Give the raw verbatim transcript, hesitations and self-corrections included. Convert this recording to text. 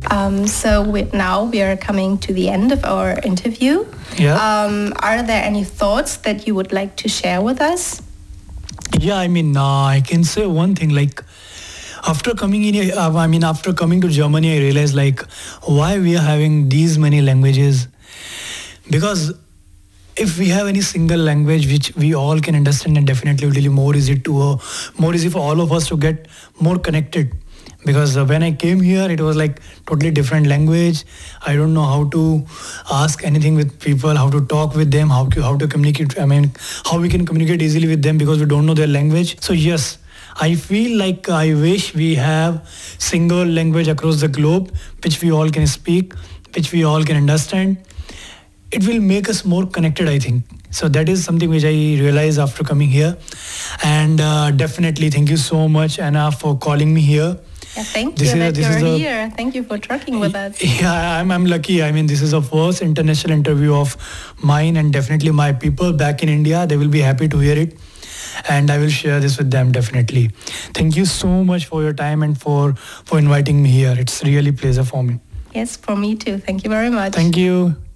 Um, so we, now we are coming to the end of our interview. Yeah. Um, are there any thoughts that you would like to share with us? Yeah, I mean, uh, I can say one thing, like, after coming in, uh, I mean, after coming to Germany, I realized, like, why we are having these many languages. Because if we have any single language which we all can understand, and definitely it will be more easy to, uh, more easy for all of us to get more connected. Because uh, when I came here, it was like totally different language. I don't know how to ask anything with people, how to talk with them, how to how to communicate. I mean, how we can communicate easily with them because we don't know their language. So yes, I feel like I wish we have single language across the globe, which we all can speak, which we all can understand. It will make us more connected, I think. So that is something which I realized after coming here. And uh, definitely thank you so much, Anna, for calling me here. Yeah, thank This you is- that this you're is the- here. Thank you for talking with us. Yeah, I'm, I'm lucky. I mean, this is the first international interview of mine, and definitely my people back in India, they will be happy to hear it. And I will share this with them, definitely. Thank you so much for your time and for, for inviting me here. It's really a pleasure for me. Yes, for me too. Thank you very much. Thank you.